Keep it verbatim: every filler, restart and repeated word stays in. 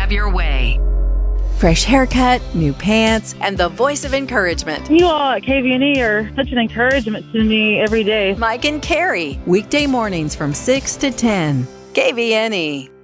have your way. Fresh haircut, new pants, and the voice of encouragement. You all at K V N E are such an encouragement to me every day. Mike and Carrie, weekday mornings from six to ten. K V N E.